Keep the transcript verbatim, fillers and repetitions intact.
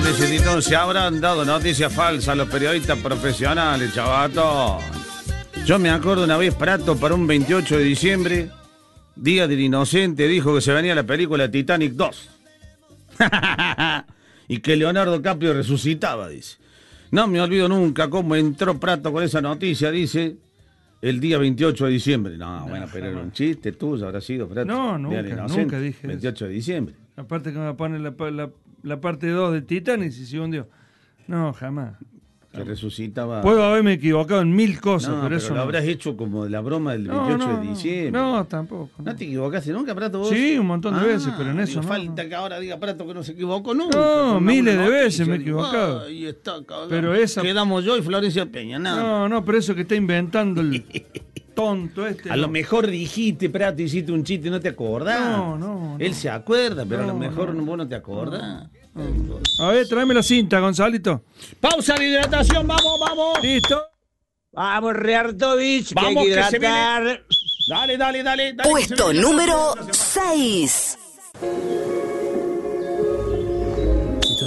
dice Tito, se habrán dado noticias falsas a los periodistas profesionales, chavato. Yo me acuerdo una vez, Prato, para un veintiocho de diciembre, Día del Inocente, dijo que se venía la película Titanic dos. Y que Leonardo DiCaprio resucitaba, dice. No me olvido nunca cómo entró Prato con esa noticia, dice, el día veintiocho de diciembre. No, no bueno, pero jamás. Era un chiste tuyo, habrá sido, Prato. No, nunca, nunca dije veintiocho de diciembre. Aparte que me pone la, la, la parte dos de Titanic y se hundió. No, jamás. Que resucitaba. Puedo haberme equivocado en mil cosas, no, pero, pero eso lo no. habrás hecho como de la broma del veintiocho no, no, de diciembre. No, tampoco. No. ¿No te equivocaste nunca, Prato, vos? Sí, un montón de ah, veces, pero en eso digo, no. Falta que ahora diga Prato que no se equivocó nunca. No, miles de veces me he equivocado. Ahí está, cabrón. Pero esa... Quedamos yo y Florencia Peña, nada. No, no, pero eso que está inventando el tonto este. A no. lo mejor dijiste, Prato, hiciste un chiste y no te acordás. No, no. Él no. se acuerda, pero no, a lo mejor no. vos no te acordás. No. A ver, tráeme la cinta, Gonzalito. Pausa de hidratación, vamos, vamos. Listo. Vamos, Reartovich, vamos, que hay que que se hidratar. viene. Dale, dale, dale. dale Puesto número seis.